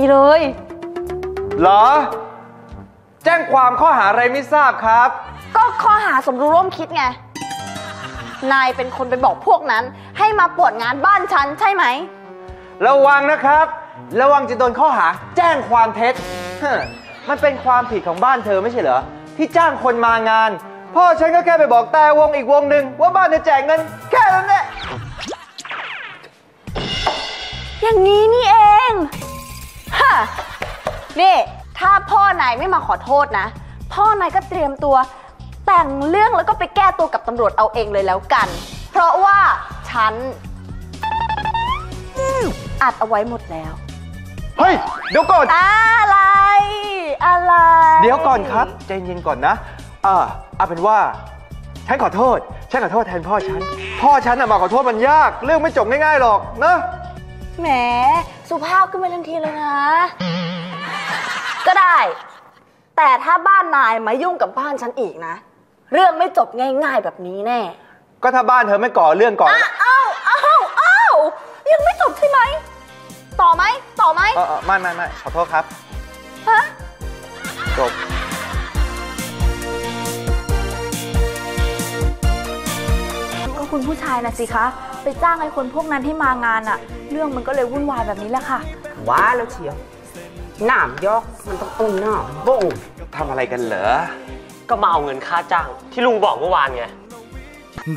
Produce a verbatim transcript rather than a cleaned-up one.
เลยเหรอแจ้งความข้อหาอะไรไม่ทราบครับก็ข้อหาสมรู้ร่วมคิดไงนายเป็นคนไปบอกพวกนั้นให้มาปวดงานบ้านฉันใช่ไหมระวังนะครับระวังจะโดนข้อหาแจ้งความเท็จมันเป็นความผิดของบ้านเธอไม่ใช่เหรอที่จ้างคนมางานพ่อฉันก็แค่ไปบอกแต่วงอีกวงหนึ่งว่าบ้านเธอแจกเงินแค่นั้นแหละอย่างนี้นี่เองฮะนี่ถ้าพ่อนายไม่มาขอโทษนะพ่อนายก็เตรียมตัวแต่งเรื่องแล้วก็ไปแก้ตัวกับตำรวจเอาเองเลยแล้วกันเพราะว่าฉันอัดเอาไว้หมดแล้วเฮ้ยเดี๋ยวก่อนอะไรอะไรเดี๋ยวก่อนครับใจเย็นก่อนนะอ่าเอาเป็นว่าฉันขอโทษฉันขอโทษแทนพ่อฉันพ่อฉันน่ะมาขอโทษมันยากเรื่องไม่จบง่ายๆหรอกนะแหมสุภาพขึ้นมาทันทีเลยนะก็ได้แต่ถ้าบ้านนายมายุ่งกับบ้านฉันอีกนะเรื่องไม่จบง่ายๆแบบนี้แน่ก็ถ้าบ้านเธอไม่ก่อเรื่องก่อนอ้าวอ้าวอ้าวยังไม่จบใช่ไหมต่อไหมต่อไหมเออไม่ไม่ไม่ขอโทษครับฮะจบก็คุณผู้ชายนะสิคะไปจ้างไอ้คนพวกนั้นให้มางานอะเรื่องมันก็เลยวุ่นวายแบบนี้แหละค่ะว้าแล้วเชียวหนามยอกมันต้องเอาหนามบ่งทำอะไรกันเหรอก็มาเอาเงินค่าจ้างที่ลุงบอกเมื่อวานไง